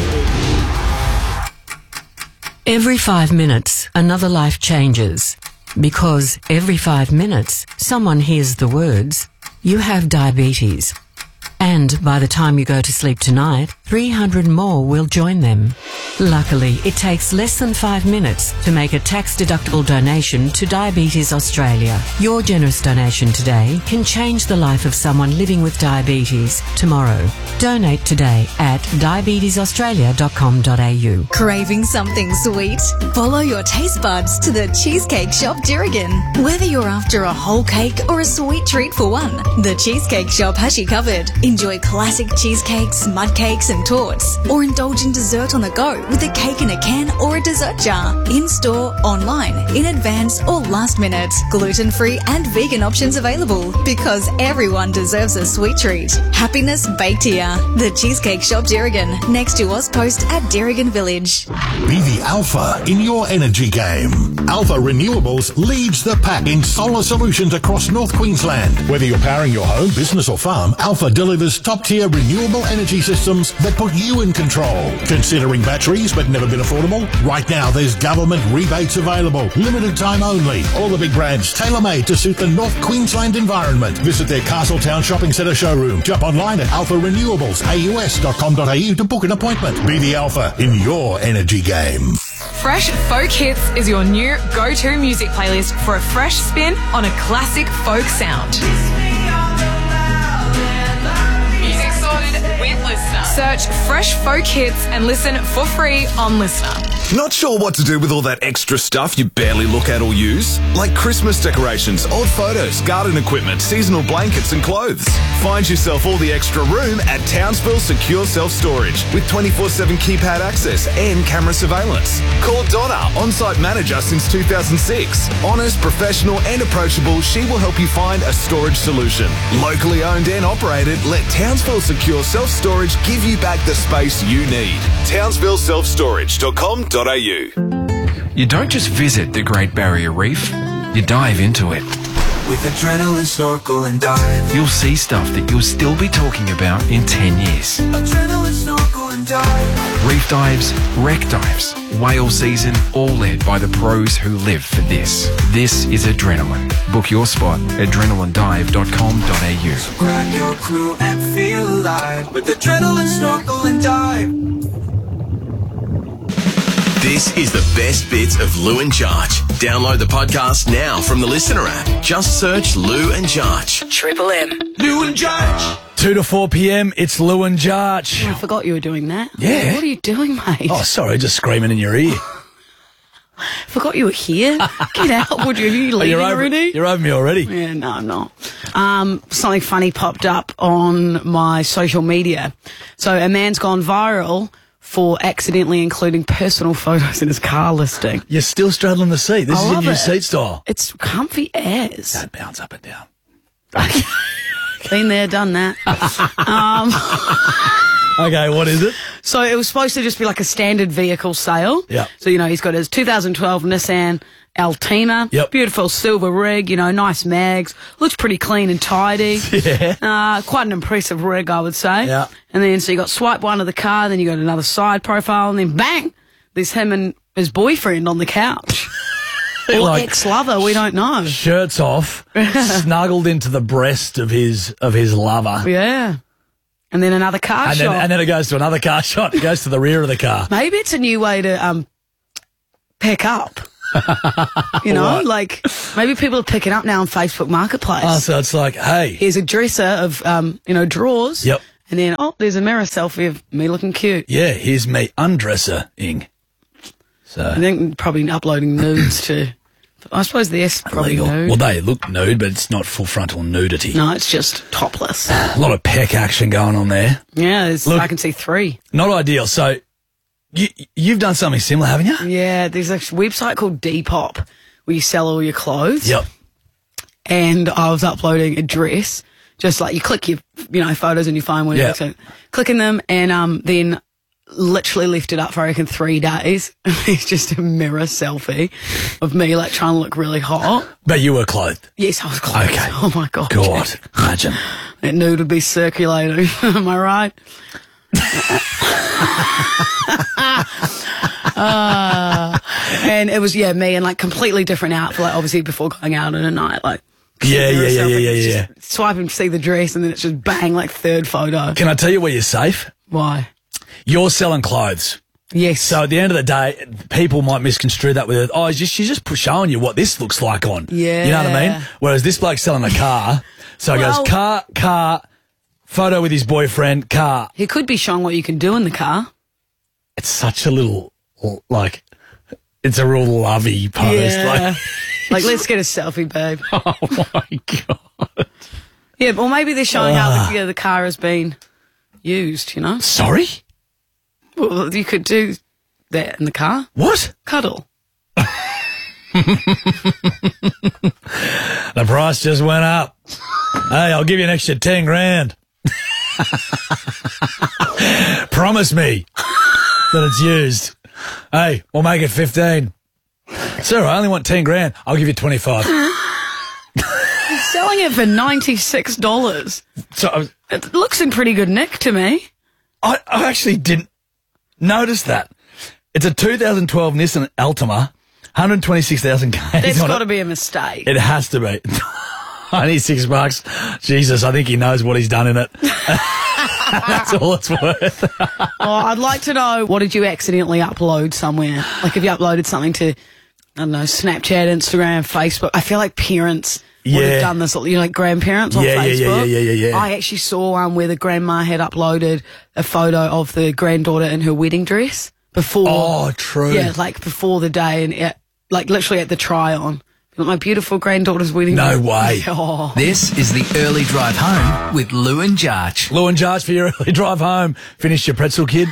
Every 5 minutes, another life changes. Because every 5 minutes, someone hears the words, "You have diabetes." And by the time you go to sleep tonight, 300 more will join them. Luckily, it takes less than 5 minutes to make a tax-deductible donation to Diabetes Australia. Your generous donation today can change the life of someone living with diabetes tomorrow. Donate today at diabetesaustralia.com.au. Craving something sweet? Follow your taste buds to the Cheesecake Shop Durigan. Whether you're after a whole cake or a sweet treat for one, the Cheesecake Shop has you covered. Enjoy classic cheesecakes, mud cakes and torts, or indulge in dessert on the go with a cake in a can or a dessert jar. In-store, online, in advance or last minute. Gluten-free and vegan options available because everyone deserves a sweet treat. Happiness baked here. The Cheesecake Shop Durigan, next to Ozpost at Durigan Village. Be the alpha in your energy game. Alpha Renewables leads the pack in solar solutions across North Queensland. Whether you're powering your home, business or farm, Alpha delivers top-tier renewable energy systems that put you in control. Considering batteries but never been affordable? Right now there's government rebates available. Limited time only. All the big brands tailor-made to suit the North Queensland environment. Visit their Castletown Shopping Centre showroom. Jump online at alpharenewables.aus.com.au to book an appointment. Be the alpha in your energy game. Fresh Folk Hits is your new go-to music playlist for a fresh spin on a classic folk sound. Music sorted with Listener. Search Fresh Folk Hits and listen for free on Listener. Not sure what to do with all that extra stuff you barely look at or use? Like Christmas decorations, old photos, garden equipment, seasonal blankets and clothes. Find yourself all the extra room at Townsville Secure Self-Storage with 24/7 keypad access and camera surveillance. Call Donna, on-site manager since 2006. Honest, professional and approachable, she will help you find a storage solution. Locally owned and operated, let Townsville Secure Self-Storage give you back the space you need. TownsvilleSelfStorage.com.au. You don't just visit the Great Barrier Reef, you dive into it. With adrenaline, snorkel and dive. You'll see stuff that you'll still be talking about in 10 years. Adrenaline, snorkel and dive. Reef dives, wreck dives, whale season, all led by the pros who live for this. This is Adrenaline. Book your spot at adrenalinedive.com.au. So grab your crew and feel alive with adrenaline, snorkel and dive. This is the best bits of Lou and Jarch. Download the podcast now from the Listener app. Just search Lou and Jarch. Triple M. Lou and Jarch. 2 to 4 p.m, it's Lou and Jarch. Oh, I forgot you were doing that. Yeah. What are you doing, mate? Oh, sorry, just screaming in your ear. Forgot you were here. Get out, would you? Are you leaving already? You're over me already. Yeah, no, I'm not. Something funny popped up on my social media. So a man's gone viral for accidentally including personal photos in his car listing. You're still straddling the seat. This is your new seat style. It's comfy as. Don't bounce up and down. Been there, done that. Okay, what is it? So it was supposed to just be like a standard vehicle sale. Yeah. So, he's got his 2012 Nissan Altima. Yep. Beautiful silver rig, nice mags. Looks pretty clean and tidy. Yeah. Quite an impressive rig, I would say. Yeah. And then, so you got swipe one of the car, then you got another side profile, and then bang! There's him and his boyfriend on the couch. Or Like, ex-lover, we don't know. Shirts off, snuggled into the breast of his lover. Yeah. And then another car shot. And then it goes to another car shot. It goes to the rear of the car. Maybe it's a new way to pick up. What? Like maybe people are picking up now on Facebook Marketplace. Oh, so it's like, hey. Here's a dresser of, drawers. Yep. And then, there's a mirror selfie of me looking cute. Yeah, here's me undresser-ing. So. I think probably uploading nudes too. I suppose this probably nude. Well, they look nude, but it's not full frontal nudity. No, it's just topless. A lot of peck action going on there. Yeah, Look, I can see 3. Not ideal. So you've done something similar, haven't you? Yeah, there's a website called Depop where you sell all your clothes. Yep. And I was uploading a dress, just like you click your photos on your phone, whatever. Yeah. So clicking them, and then literally left it up for I reckon 3 days. It's just a mirror selfie of me like trying to look really hot. But you were clothed. Yes, I was clothed. Okay. Oh my god. God, imagine. That nude would be circulating. Am I right? And it was me in like completely different outfit, like obviously before going out in a night, like Yeah. swipe and see the dress, and then it's just bang, like third photo. Can I tell you where you're safe? Why? You're selling clothes. Yes. So at the end of the day, people might misconstrue that with, she's just showing you what this looks like on. Yeah. You know what I mean? Whereas this bloke's selling a car. So it goes car, photo with his boyfriend, car. He could be showing what you can do in the car. It's such a little, like, it's a real lovey post. Yeah. Like, let's get a selfie, babe. Oh, my God. Yeah, or maybe they're showing how the car has been used, Sorry? Well, you could do that in the car. What? Cuddle. The price just went up. Hey, I'll give you an extra 10 grand. Promise me that it's used. Hey, we'll make it 15. Sir, I only want 10 grand. I'll give you 25. You're selling it for $96. So it looks in pretty good nick to me. I actually didn't notice that. It's a 2012 Nissan Altima, 126,000 Ks. That's got to be a mistake. It has to be. $96. Jesus, I think he knows what he's done in it. That's all it's worth. I'd like to know, what did you accidentally upload somewhere? Like, if you uploaded something to, I don't know, Snapchat, Instagram, Facebook. I feel like parents would have done this, like grandparents on Facebook. Yeah. I actually saw one where the grandma had uploaded a photo of the granddaughter in her wedding dress before. Oh, true. Yeah, like before the day and like literally at the try-on. My beautiful granddaughter's wedding. No way. Oh. This is the Early Drive Home with Lou and Jarch. Lou and Jarch for your early drive home. Finished your pretzel, kid?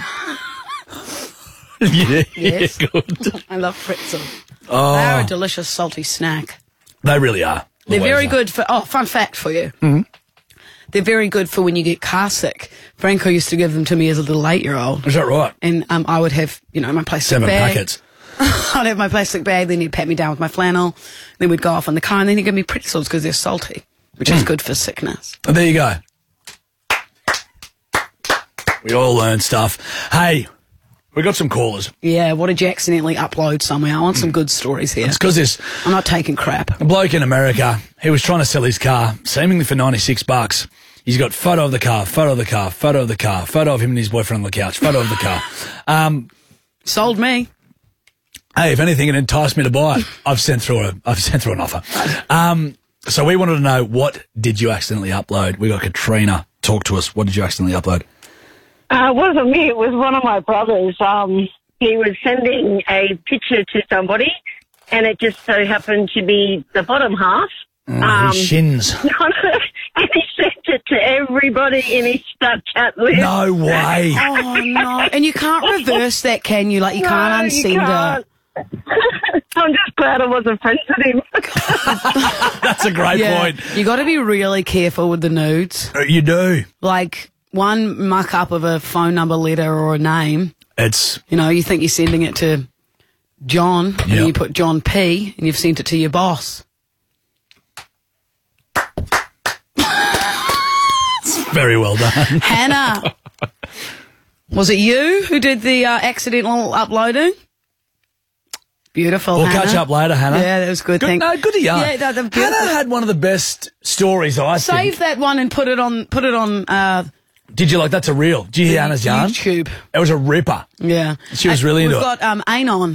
Yes. Good. I love pretzel. Oh. They are a delicious salty snack. They really are. They're Always very are. good for, fun fact for you. Mhm. They're very good for when you get car sick. Franco used to give them to me as a little 8-year-old. Is that right? And I would have, my plastic 7 bag. packets. I'd have my plastic bag, then he'd pat me down with my flannel, then we'd go off in the car, and then he'd give me pretzels because they're salty, which is good for sickness. Oh, there you go. We all learn stuff. Hey, we got some callers. Yeah, what did you accidentally upload somewhere? I want some good stories here. It's because I'm not taking crap. a bloke in America, he was trying to sell his car, seemingly for $96. He's got photo of the car, photo of the car, photo of the car, photo of him and his boyfriend on the couch, photo of the car. Sold me. Hey, if anything, it enticed me to buy it. I've sent through an offer. So we wanted to know, what did you accidentally upload? We got Katrina. Talk to us. What did you accidentally upload? It wasn't me. It was one of my brothers. He was sending a picture to somebody, and it just so happened to be the bottom half. His shins. And he sent it to everybody in his Snapchat list. No way. Oh, no. And you can't reverse that, can you? Like, you can't unsend you can't. I'm just glad I wasn't friends with him. That's a great point. You got to be really careful with the nudes. You do. Like, one muck up of a phone number, letter, or a name. It's... you think you're sending it to John, and you put John P, and you've sent it to your boss. Very well done. Hannah, was it you who did the accidental uploading? Beautiful, We'll Hannah. catch up later, Hannah. Yeah, that was good. Good to yarn. Yeah, Hannah had one of the best stories, I think. Save that one and put it on. Did you like? That's a reel. Did you hear Hannah's yarn? YouTube. It was a ripper. Yeah, She was really into We've it. got Anon.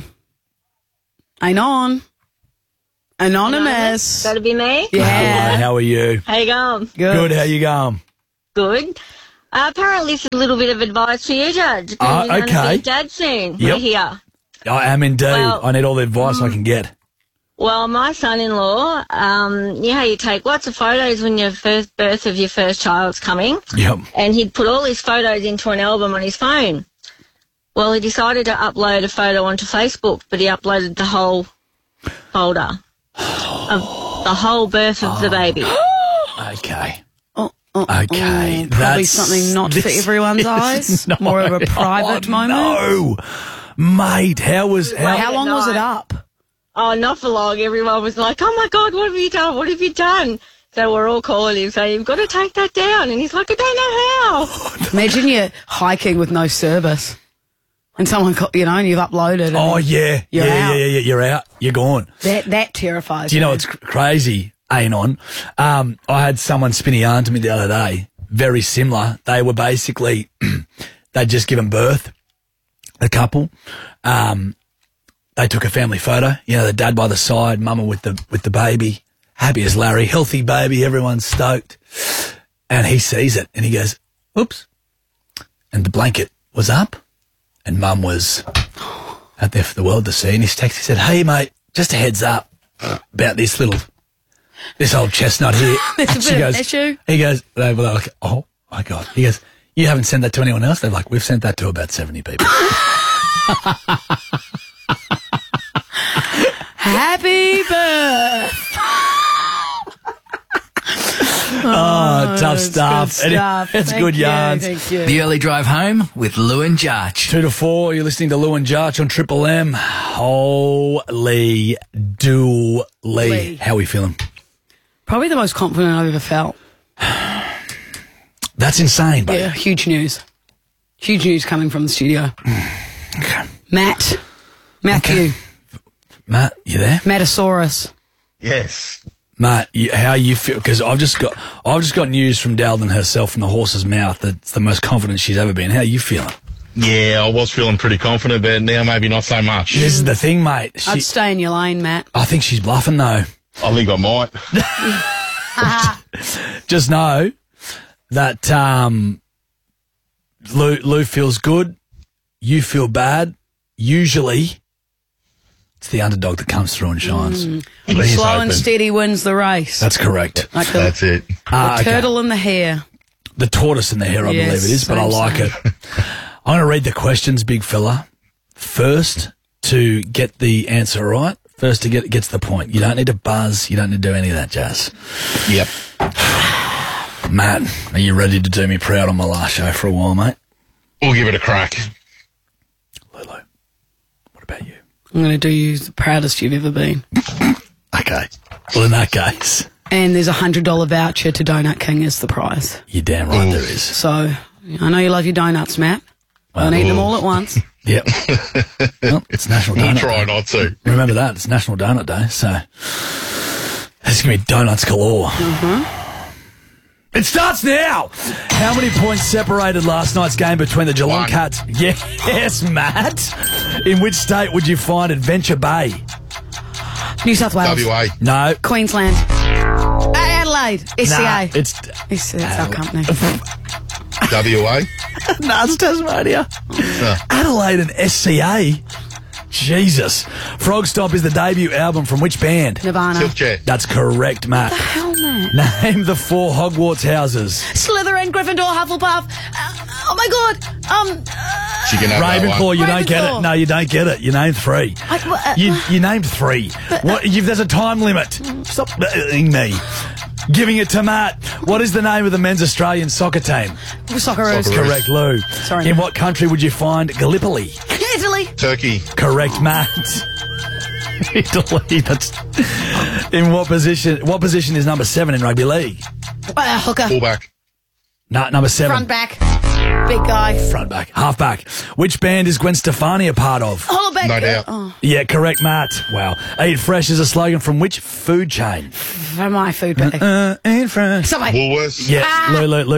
Anonymous. That'll be me? Yeah. Hello, how are you? How you going? Good. How you going? Good. Apparently, it's a little bit of advice for you, Judge. Because you're going to okay. be a dad soon. Yep. We're here. I am indeed. Well, I need all the advice I can get. Well, my son-in-law, you know how you take lots of photos when your first birth of your first child's coming? Yep. And he'd put all his photos into an album on his phone. Well, he decided to upload a photo onto Facebook, but he uploaded the whole folder of the whole birth of the baby. Okay. Okay. Probably That's something not for everyone's eyes. No. More of a private moment. No. Mate, how long was it up? Oh, not for long. Everyone was like, oh, my God, what have you done? What have you done? So we're all calling him saying, you've got to take that down. And he's like, I don't know how. Imagine you're hiking with no service and someone, and you've uploaded. And Oh, yeah. You're out. Yeah. You're out. You're gone. That terrifies Do you know me. what's crazy, Anon? I had someone spin a yarn to me the other day, very similar. They were basically, they'd just given birth, a couple. They took a family photo, the dad by the side, mama with the baby, happy as Larry, healthy baby, everyone's stoked. And he sees it and he goes, oops. And the blanket was up and mum was out there for the world to see. And his text, he said, hey mate, just a heads up about this old chestnut here. There's a bit of an issue. He goes, they were like, oh my God. He goes, you haven't sent that to anyone else? They're like, we've sent that to about 70 people. Happy birth. Tough stuff. Good stuff. It's Thank good you, yarns. thank you. The Early Drive Home with Lou and Jarch. 2 to 4, you're listening to Lou and Jarch on Triple M. Holy dooly. How are we feeling? Probably the most confident I've ever felt. That's insane, buddy. Yeah, huge news. Huge news coming from the studio. Okay. Matthew. Matt, you there? Matasaurus. Yes. Matt, how you feel? Because I've just got news from Dalden herself from the horse's mouth that it's the most confident she's ever been. How are you feeling? Yeah, I was feeling pretty confident, but now maybe not so much. This is the thing, mate. I'd stay in your lane, Matt. I think she's bluffing, though. I think I might. Just know that Lou feels good, you feel bad, usually it's the underdog that comes through and shines. Slow and steady wins the race. That's correct. Like the, That's it. the turtle and the hare. The tortoise and the hare, I Yes, believe it is, but I like it. I'm going to read the questions, big fella. First to get the answer right. First to gets the point. You don't need to buzz. You don't need to do any of that jazz. Yep. Matt, are you ready to do me proud on my last show for a while, mate? We'll give it a crack. Lulu, what about you? I'm going to do you the proudest you've ever been. Okay. Well, in that case. And there's a $100 voucher to Donut King as the prize. You're damn right there is. So, I know you love your donuts, Matt. Don't eat them all at once. Yep. Well, it's National We'll Donut try Day. not to. Remember that. It's National Donut Day, so there's going to be donuts galore. It starts now. How many points separated last night's game between the Geelong One. Cats? Yes, Matt. In which state would you find Adventure Bay? New South Wales. WA. No. Queensland. Adelaide. SCA. Nah, it's It's our company. WA. no, it's Tasmania. Adelaide and SCA. Jesus. Frog Stomp is the debut album from which band? Nirvana. Silkchair. That's correct, Matt. What the hell, Matt? Name the 4 Hogwarts houses. Slytherin, Gryffindor, Hufflepuff. Oh my God. She can have that Ravenclaw, one. you don't get Ravenclaw. it. No, you don't get it. You named 3. You named 3. There's a time limit. Stop me. Giving it to Matt. What is the name of the men's Australian soccer team? Socceroos. Correct, Lou. Sorry. In what country would you find Gallipoli? Italy. Turkey. Correct, Matt. Italy. That's in what position? What position is number 7 in rugby league? Hooker. Fullback. No, number 7. Front back. Big guy. Front back. Half back. Which band is Gwen Stefani a part of? Hollaback. No doubt. Oh, Yeah, correct, Matt. Wow. Eat Fresh is a slogan from which food chain? for my food bag. Eat Fresh. Subway. Woolworths. Yeah, Lou.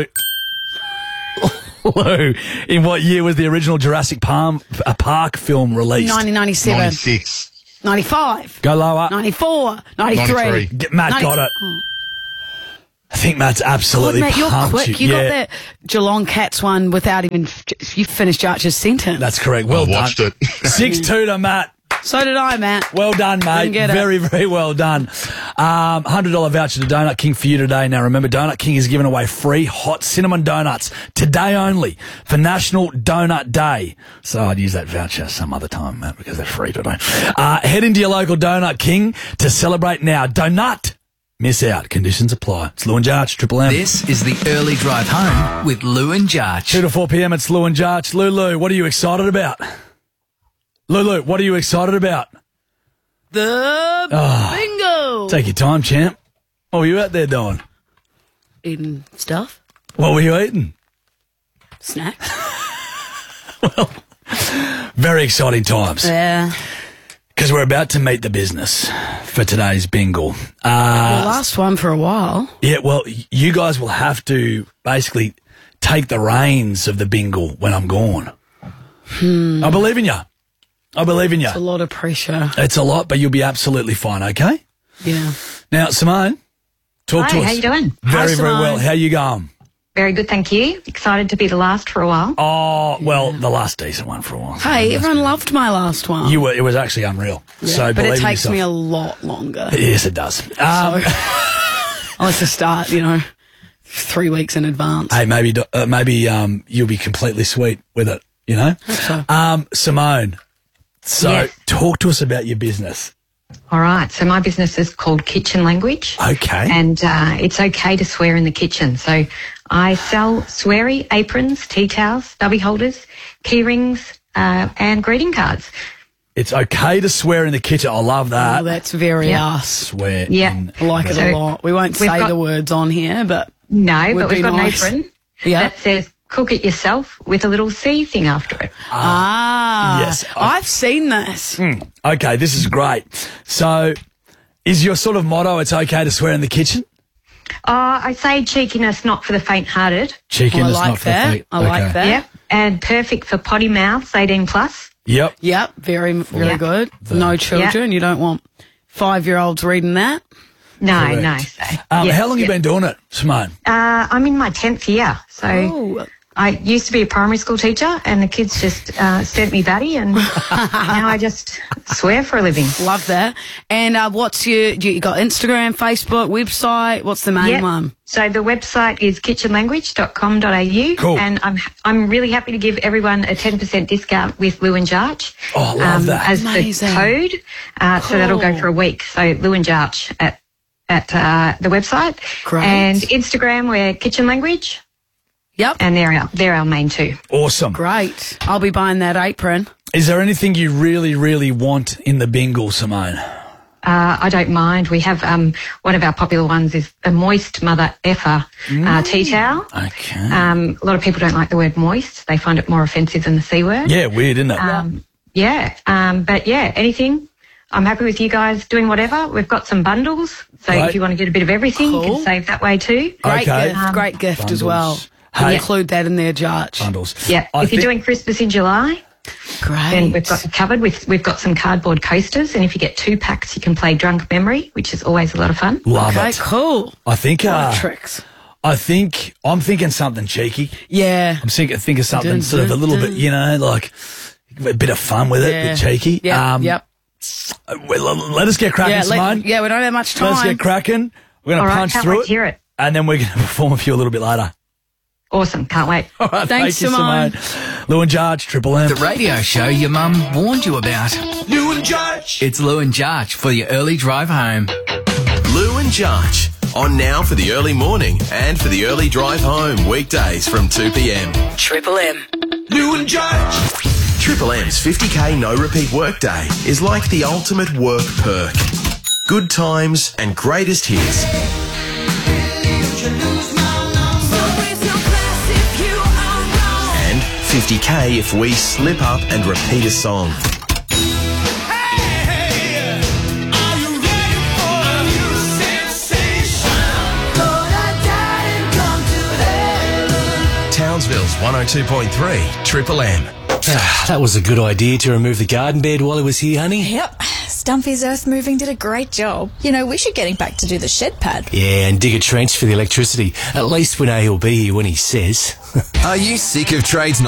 Lou, in what year was the original Jurassic Park film released? 1997. 96. 95. Go lower. 94. 93. 93. Matt got it. I think Matt's absolutely God, Matt, you're pumped. quick. You got that Geelong Cats one without even... You finished Archer's sentence. That's correct. Well I done. watched it. 6-2 to Matt. So did I, Matt. Well done, mate. Didn't get it. Very, very well done. $100 voucher to Donut King for you today. Now, remember, Donut King is giving away free hot cinnamon donuts today only for National Donut Day. So I'd use that voucher some other time, Matt, because they're free today. Head into your local Donut King to celebrate now. Donut. Miss out. Conditions apply. It's Lou and Jarch, Triple M. This is the early drive home with Lou and Jarch. 2 to 4 p.m. It's Lou and Jarch. Lulu, what are you excited about? Lulu, what are you excited about? The bingo. Take your time, champ. What were you out there doing? Eating stuff. What were you eating? Snacks. Very exciting times. Yeah. Because we're about to meet the business for today's bingo. The last one for a while. Yeah, well, you guys will have to basically take the reins of the bingo when I'm gone. I believe in you. I believe in you. It's a lot of pressure. It's a lot, but you'll be absolutely fine, okay? Yeah. Now, Simone, talk to Hi, us. how you doing? Very, Hi, very well. Simone. How you going? Very good, thank you. Excited to be the last for a while. Oh, well, the last decent one for a while. Hey, everyone loved my last one. It was actually unreal. Yeah, So but believe it in takes yourself. me a lot longer. Yes, it does. I like to start, 3 weeks in advance. Hey, maybe you'll be completely sweet with it, so. Simone, Yes. talk to us about your business. All right, so my business is called Kitchen Language. Okay. And it's okay to swear in the kitchen. So I sell sweary aprons, tea towels, stubby holders, key rings, and greeting cards. It's okay to swear in the kitchen. I love that. Oh, that's very us. Swear Yeah. in. I like it So a lot. We won't we've say got- the words on here, but No, would but we've be got nice. an apron Yeah. that says cook it yourself with a little C thing after it. Yes. I've seen this. Okay, this is great. So, is your sort of motto, it's okay to swear in the kitchen? I say cheekiness not for the faint-hearted. Cheekiness, I like not for that. fake. I like that. Yep. And perfect for potty mouths, 18 plus. Yep. Yep, very, very Yeah. good. No children. You don't want 5-year-olds reading that. No, Correct. no. So, How long have you been doing it, Simone? I'm in my 10th year, so I used to be a primary school teacher, and the kids just sent me batty, and now I just swear for a living. Love that. And what's you got Instagram, Facebook, website? What's the main one? So the website is kitchenlanguage.com.au. Cool. And I'm really happy to give everyone a 10% discount with Lou and Jarch. Oh, love that. As Amazing. the code. So that'll go for a week. So Lou and Jarch at the website. Great. And Instagram, we're Kitchen Language. Yep. And they're our main two. Awesome. Great. I'll be buying that apron. Is there anything you really, really want in the bingle, Simone? I don't mind. We have one of our popular ones is a moist mother effer tea towel. Okay. A lot of people don't like the word moist. They find it more offensive than the C word. Yeah, weird, isn't it? But anything. I'm happy with you guys doing whatever. We've got some bundles, so if you want to get a bit of everything, you can save that way too. Great gift as well. Hey. Include that in there, Jarch. Bundles. Yeah. If you're doing Christmas in July, great. then we've got you covered. We've got some cardboard coasters, and if you get 2 packs, you can play Drunk Memory, which is always a lot of fun. Love it. Cool. I think tricks. I'm thinking something cheeky. Yeah. I'm thinking something sort of a little bit, like a bit of fun with it, a bit cheeky. Yep. Let us get cracking, Simone. we don't have much time. Let's get cracking. We're going to punch through it. Hear it. And then we're going to perform for you a little bit later. Awesome. Can't wait. All right, Thanks, thank you, Simone. Lou and Jarch, Triple M. The radio show your mum warned you about. Lou and Jarch. It's Lou and Jarch for your early drive home. Lou and Jarch. On now for the early morning and for the early drive home. Weekdays from 2 p.m. Triple M. Lou and Jarch. Triple M's 50k no repeat workday is like the ultimate work perk. Good times and greatest hits. And 50k if we slip up and repeat a song. Townsville's 102.3 Triple M. That was a good idea to remove the garden bed while he was here, honey. Yep. Stumpy's earth moving did a great job. We should get him back to do the shed pad. Yeah, and dig a trench for the electricity. At least when he'll be here when he says. Are you sick of trades